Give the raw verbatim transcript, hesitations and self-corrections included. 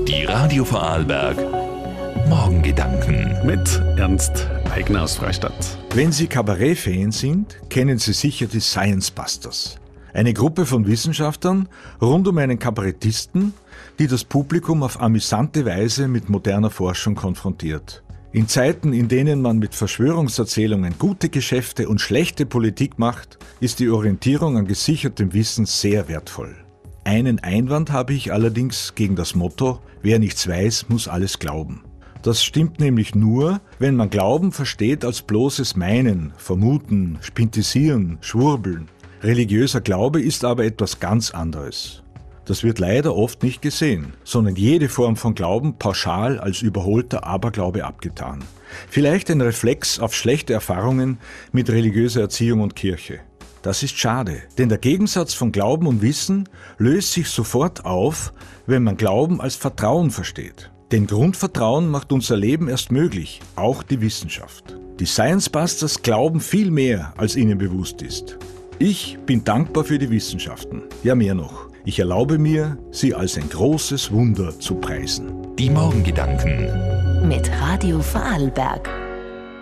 Die Radio Vorarlberg Morgengedanken mit Ernst Eigner aus Freistadt. Wenn Sie Kabarett-Fan sind, kennen Sie sicher die Science Busters. Eine Gruppe von Wissenschaftlern rund um einen Kabarettisten, die das Publikum auf amüsante Weise mit moderner Forschung konfrontiert. In Zeiten, in denen man mit Verschwörungserzählungen gute Geschäfte und schlechte Politik macht, ist die Orientierung an gesichertem Wissen sehr wertvoll. Einen Einwand habe ich allerdings gegen das Motto, wer nichts weiß, muss alles glauben. Das stimmt nämlich nur, wenn man Glauben versteht als bloßes Meinen, Vermuten, Spintisieren, Schwurbeln. Religiöser Glaube ist aber etwas ganz anderes. Das wird leider oft nicht gesehen, sondern jede Form von Glauben pauschal als überholter Aberglaube abgetan. Vielleicht ein Reflex auf schlechte Erfahrungen mit religiöser Erziehung und Kirche. Das ist schade, denn der Gegensatz von Glauben und Wissen löst sich sofort auf, wenn man Glauben als Vertrauen versteht. Denn Grundvertrauen macht unser Leben erst möglich, auch die Wissenschaft. Die Science Busters glauben viel mehr, als ihnen bewusst ist. Ich bin dankbar für die Wissenschaften. Ja, mehr noch. Ich erlaube mir, sie als ein großes Wunder zu preisen. Die Morgengedanken mit Radio Vorarlberg.